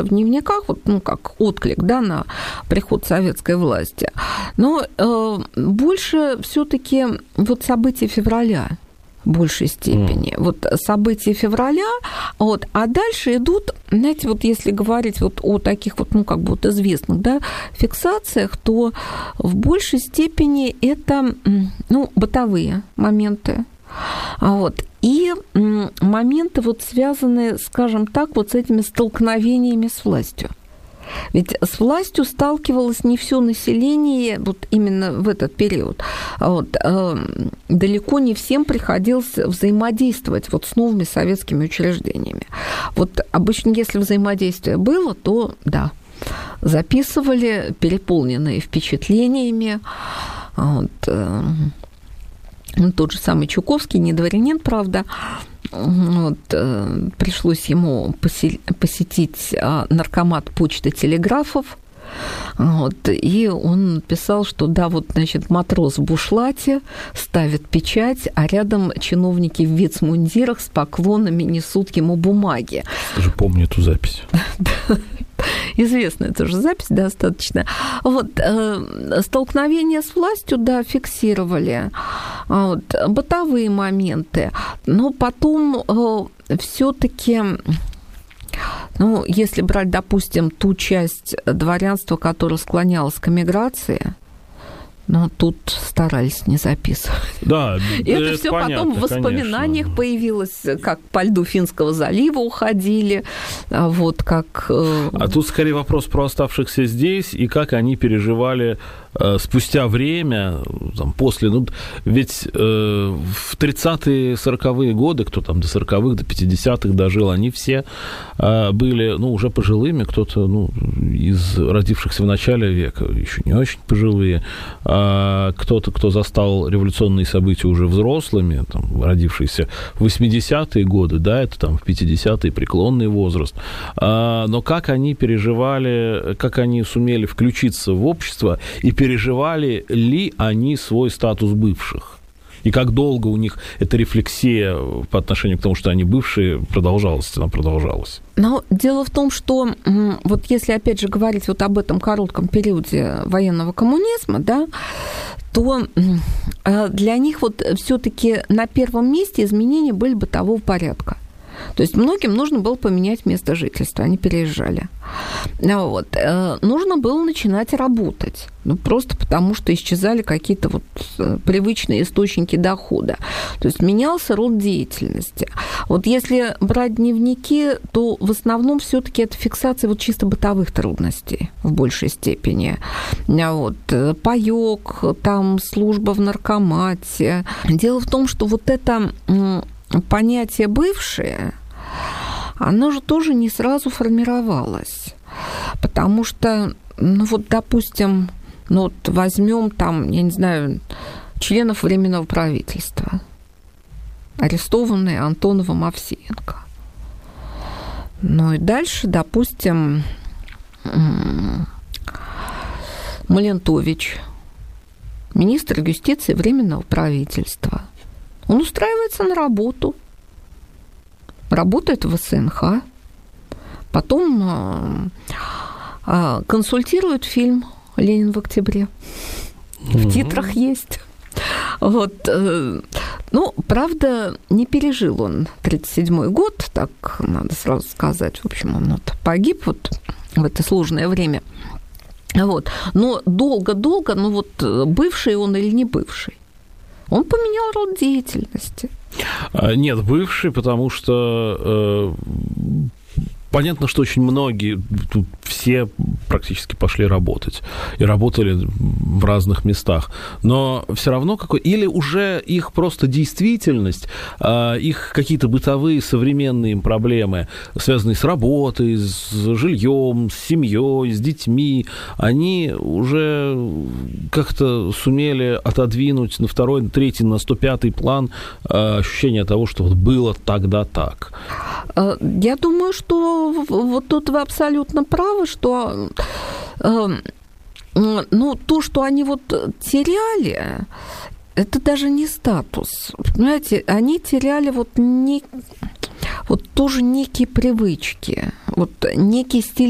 в дневниках, вот, ну, как отклик, да, на приход советской власти. Но больше все-таки вот события февраля в большей степени. Вот события февраля, вот, а дальше идут, знаете, вот если говорить вот о таких вот, ну, как бы вот известных, да, фиксациях, то в большей степени это, ну, бытовые моменты. Вот. И моменты, вот, связанные, скажем так, вот с этими столкновениями с властью. Ведь с властью сталкивалось не все население вот именно в этот период. Вот, далеко не всем приходилось взаимодействовать вот с новыми советскими учреждениями. Вот обычно, если взаимодействие было, то да, записывали, переполненные впечатлениями. Вот, тот же самый Чуковский, не дворянин, правда, вот, пришлось ему посетить наркомат почты телеграфов, вот, и он писал, что да, вот, значит, матрос в бушлате ставит печать, а рядом чиновники в вицмундирах с поклонами несут ему бумаги. Я же помню эту запись. Известная тоже запись достаточно. Вот, столкновения с властью, да, фиксировали. Вот, бытовые моменты. Но потом все-таки, ну, если брать, допустим, ту часть дворянства, которая склонялась к эмиграции, но тут старались не записывать. Да, это все потом в воспоминаниях, конечно, появилось, как по льду Финского залива уходили, вот как... А тут скорее вопрос про оставшихся здесь и как они переживали спустя время, там, после, ну, ведь в 30-е, 40-е годы, кто там до 40-х, до 50-х дожил, они все были, ну, уже пожилыми, кто-то, ну, из родившихся в начале века, еще не очень пожилые, а кто-то, кто застал революционные события уже взрослыми, там, родившиеся в 80-е годы, да, это там в 50-е преклонный возраст, но как они переживали, как они сумели включиться в общество и переживали ли они свой статус бывших? И как долго у них эта рефлексия по отношению к тому, что они бывшие, продолжалась, она продолжалась? Но дело в том, что вот если, опять же, говорить вот об этом коротком периоде военного коммунизма, да, то для них вот все-таки на первом месте изменения были бытового порядка. То есть многим нужно было поменять место жительства, они переезжали. Вот. Нужно было начинать работать, ну, просто потому что исчезали какие-то вот привычные источники дохода. То есть менялся род деятельности. Вот если брать дневники, то в основном все-таки это фиксация вот чисто бытовых трудностей в большей степени. Вот. Паёк, там служба в наркомате. Дело в том, что вот это понятие «бывшие», оно же тоже не сразу формировалось. Потому что, ну вот, допустим, ну вот возьмем там, я не знаю, членов Временного правительства, арестованные Антоновым, Овсеенко. Ну и дальше, допустим, Малентович, министр юстиции Временного правительства. Он устраивается на работу, работает в СНХ, потом консультирует фильм «Ленин в октябре». В титрах есть. Вот. Ну, правда, не пережил он 1937 год, так надо сразу сказать. В общем, он вот погиб вот в это сложное время. Вот. Но долго-долго, ну вот бывший он или не бывший, он поменял род деятельности. Нет, бывший, потому что понятно, что очень многие, тут все практически пошли работать и работали в разных местах, но все равно или уже их просто действительность, их какие-то бытовые современные им проблемы, связанные с работой, с жильем, с семьей, с детьми, они уже как-то сумели отодвинуть на второй, на третий, на 105-й план ощущение того, что вот было тогда так. Я думаю, что вот тут вы абсолютно правы, что ну, то, что они вот теряли, это даже не статус. Понимаете, они теряли вот тоже некие привычки, вот некий стиль